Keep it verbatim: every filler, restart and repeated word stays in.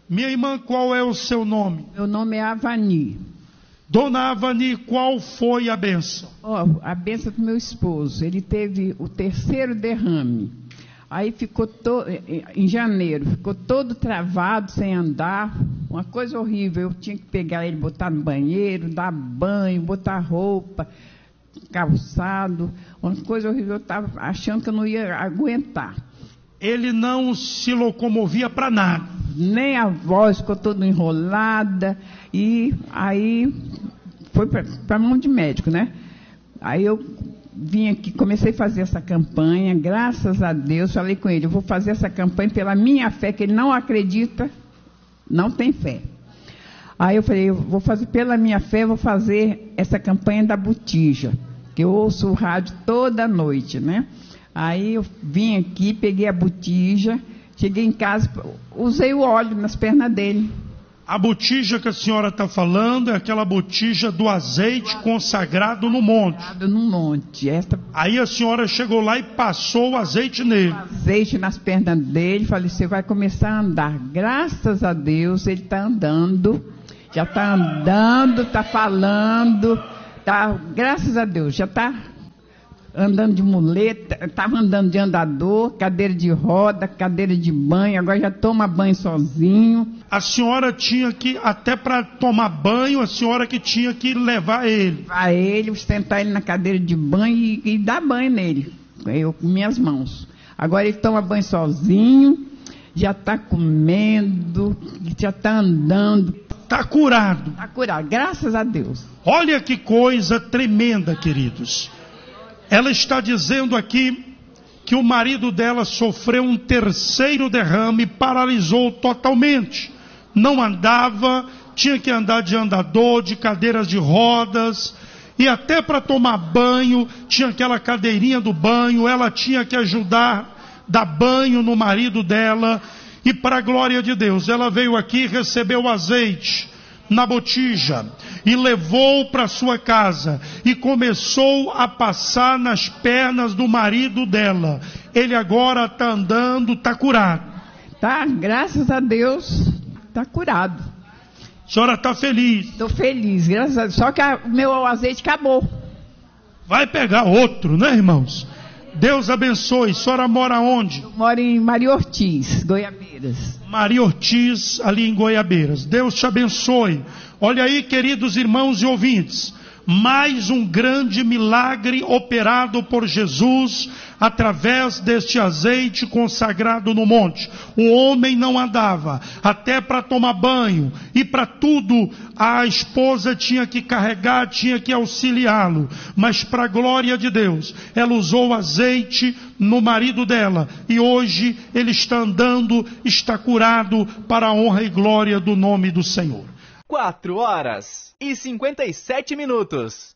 Minha irmã, qual é o seu nome? Meu nome é Avani. Dona Avani, qual foi a bênção? Oh, a bênção do meu esposo. Ele teve o terceiro derrame. Aí ficou to... em janeiro, ficou todo travado, sem andar. Uma coisa horrível. Eu tinha que pegar ele, botar no banheiro, dar banho, botar roupa, calçado. Uma coisa horrível. Eu estava achando que eu não ia aguentar. Ele não se locomovia para nada. Nem a voz ficou toda enrolada. E aí foi para a mão de médico, né? Aí eu vim aqui, comecei a fazer essa campanha, graças a Deus, falei com ele, eu vou fazer essa campanha pela minha fé, que ele não acredita, não tem fé. Aí eu falei, eu vou fazer pela minha fé, vou fazer essa campanha da botija, que eu ouço o rádio toda noite, né? Aí eu vim aqui, peguei a botija, cheguei em casa, usei o óleo nas pernas dele. A botija que a senhora está falando é aquela botija do azeite consagrado no monte. Consagrado no monte. Esta... Aí a senhora chegou lá e passou o azeite nele. O azeite nas pernas dele, falei, você vai começar a andar. Graças a Deus, ele está andando, já está andando, está falando, tá, graças a Deus, já está andando de muleta, estava andando de andador, cadeira de roda, cadeira de banho, agora já toma banho sozinho. A senhora tinha que, até para tomar banho, a senhora que tinha que levar ele. Levar ele, sustentar ele na cadeira de banho e, e dar banho nele, eu com minhas mãos. Agora ele toma banho sozinho, já está comendo, já está andando. Está curado. Está curado, graças a Deus. Olha que coisa tremenda, queridos. Ela está dizendo aqui que o marido dela sofreu um terceiro derrame, paralisou totalmente. Não andava, tinha que andar de andador, de cadeiras de rodas, e até para tomar banho, tinha aquela cadeirinha do banho, ela tinha que ajudar, dar banho no marido dela, e para a glória de Deus, ela veio aqui, recebeu o azeite na botija e levou para sua casa e começou a passar nas pernas do marido dela. Ele agora está andando, está curado. Tá, graças a Deus, está curado. A senhora está feliz? Estou feliz, graças a Deus. Só que o meu azeite acabou. Vai pegar outro, né, irmãos? Deus abençoe. A senhora mora onde? Eu moro em Maria Ortiz, Goiabeiras. Maria Ortiz, ali em Goiabeiras. Deus te abençoe. Olha aí, queridos irmãos e ouvintes, mais um grande milagre operado por Jesus através deste azeite consagrado no monte. O homem não andava, até para tomar banho e para tudo a esposa tinha que carregar, tinha que auxiliá-lo, mas para a glória de Deus, ela usou o azeite no marido dela e hoje ele está andando, está curado para a honra e glória do nome do Senhor. Quatro horas e cinquenta e sete minutos.